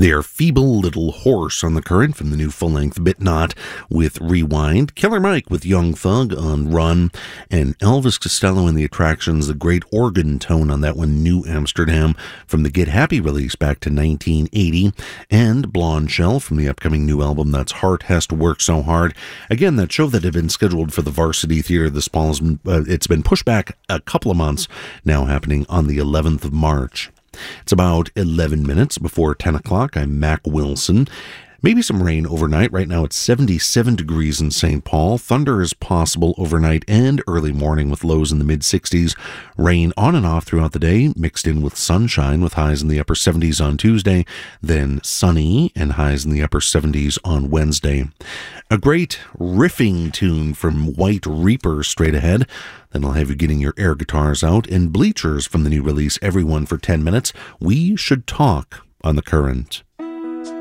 Their Feeble Little Horse on The Current from the new full-length Bit Not with Rewind, Killer Mike with Young Thug on Run, and Elvis Costello and the Attractions, the great organ tone on that one, New Amsterdam, from the Get Happy release back to 1980, and Blonde Shell from the upcoming new album that's Heart Has to Work So Hard. Again, that show that had been scheduled for the Varsity Theater this fall, it's been pushed back a couple of months, now happening on the 11th of March. It's about 11 minutes before 10 o'clock. I'm Mac Wilson. Maybe some rain overnight. Right now it's 77 degrees in St. Paul. Thunder is possible overnight and early morning with lows in the mid-60s. Rain on and off throughout the day, mixed in with sunshine with highs in the upper 70s on Tuesday, then sunny and highs in the upper 70s on Wednesday. A great riffing tune from White Reaper straight ahead. Then I'll have you getting your air guitars out, and Bleachers from the new release, Everyone for 10 Minutes. We Should Talk on The Current.